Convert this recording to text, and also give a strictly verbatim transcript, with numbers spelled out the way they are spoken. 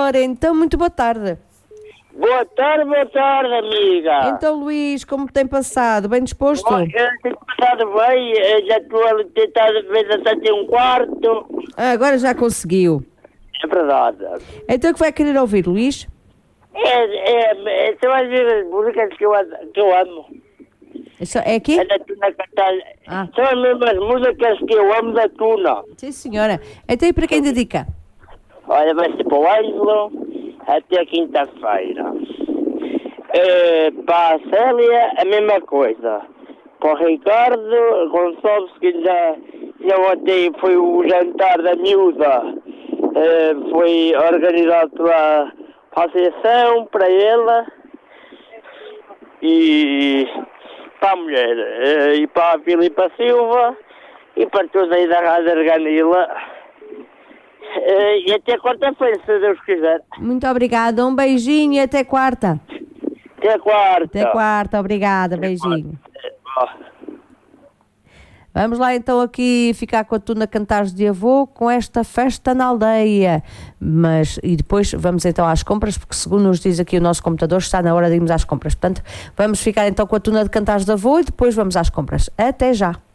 Ora, então, muito boa tarde. Boa tarde, boa tarde, amiga. Então, Luís, como tem passado? Bem disposto? Oh, eu tenho passado bem, eu já estou a tentar ver até ter um quarto. Ah, agora já conseguiu. É verdade. Então, o que vai querer ouvir, Luís? É, é, é, você vai ver as músicas que eu, ad- que eu amo. Isso é aqui? É da Tuna Cantar. Ah. São as mesmas músicas que eu amo da Tuna. Sim, senhora. Então, e para quem dedica? Olha, vai ser para o Ângelo até quinta-feira. É, para a Célia, a mesma coisa. Para o Ricardo Gonçalves, que já, já ontem foi o jantar da miúda. É, foi organizado pela associação, para ela e para a mulher. É, e para a Filipa Silva e para todos aí da Rádio Arganila. É, e até quarta-feira, se Deus quiser. Muito obrigada. Um beijinho e até quarta. Até quarta. Até quarta. Obrigada. Beijinho. Vamos lá então aqui ficar com a Tuna Cantares de Avô com esta festa na aldeia. Mas, e depois vamos então às compras, porque segundo nos diz aqui o nosso computador, está na hora de irmos às compras. Portanto, vamos ficar então com a Tuna de Cantares de Avô e depois vamos às compras. Até já.